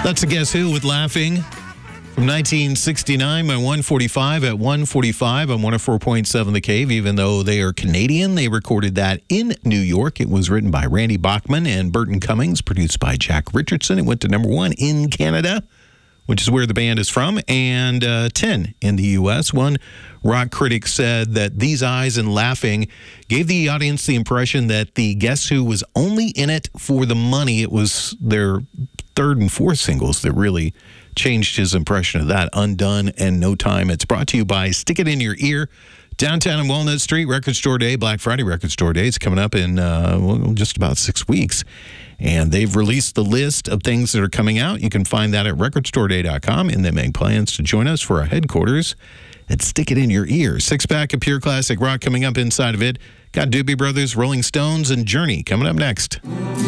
That's a Guess Who with Laughing from 1969 by 145 at 145 on 104.7 The Cave. Even though they are Canadian, they recorded that in New York. It was written by Randy Bachman and Burton Cummings, produced by Jack Richardson. It went to number 1 in Canada, which is where the band is from, and 10 in the U.S. One rock critic said that These Eyes and Laughing gave the audience the impression that the Guess Who was only in it for the money. It was their third and fourth singles that really changed his impression of that, Undone and No Time. It's brought to you by Stick It In Your Ear. Downtown and Walnut Street, Record Store Day, Black Friday Record Store Day is coming up in just about 6 weeks. And they've released the list of things that are coming out. You can find that at recordstoreday.com, and they make plans to join us for our headquarters at Stick It In Your Ear. 6-pack of pure classic rock coming up inside of it. Got Doobie Brothers, Rolling Stones, and Journey coming up next.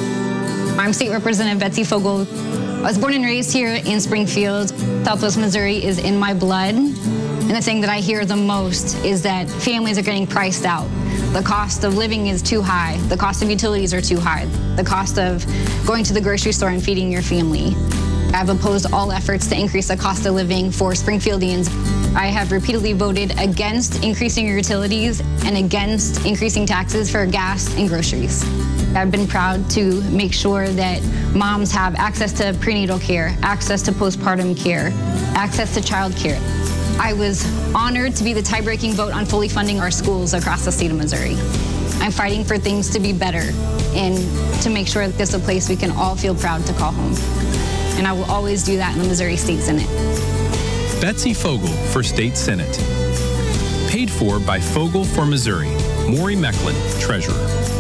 I'm State Representative Betsy Fogel. I was born and raised here in Springfield. Southwest Missouri is in my blood. And the thing that I hear the most is that families are getting priced out. The cost of living is too high. The cost of utilities are too high. The cost of going to the grocery store and feeding your family. I've opposed all efforts to increase the cost of living for Springfieldians. I have repeatedly voted against increasing utilities and against increasing taxes for gas and groceries. I've been proud to make sure that moms have access to prenatal care, access to postpartum care, access to child care. I was honored to be the tie-breaking vote on fully funding our schools across the state of Missouri. I'm fighting for things to be better and to make sure that this is a place we can all feel proud to call home. And I will always do that in the Missouri State Senate. Betsy Fogel for State Senate. Paid for by Fogel for Missouri. Maury Mecklin, Treasurer.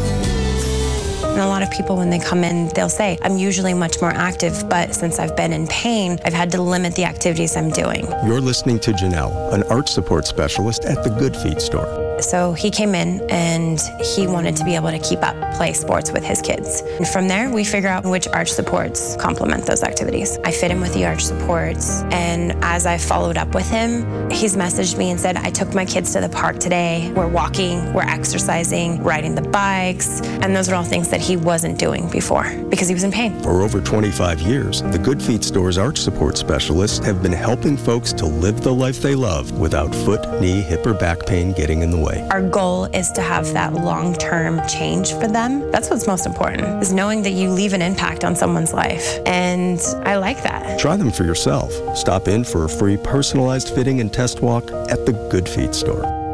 And a lot of people, when they come in, they'll say, I'm usually much more active, but since I've been in pain, I've had to limit the activities I'm doing. You're listening to Janelle, an arch support specialist at the Good Feet store. So he came in and he wanted to be able to keep up, play sports with his kids. And from there, we figure out which arch supports complement those activities. I fit him with the arch supports, and as I followed up with him, he's messaged me and said, I took my kids to the park today. We're walking, we're exercising, riding the bikes, and those are all things that he wasn't doing before because he was in pain. For over 25 years, the Good Feet store's arch support specialists have been helping folks to live the life they love without foot, knee, hip, or back pain getting in the way. Our goal is to have that long-term change for them. That's what's most important, is knowing that you leave an impact on someone's life. And I like that. Try them for yourself. Stop in for a free personalized fitting and test walk at the Good Feet store.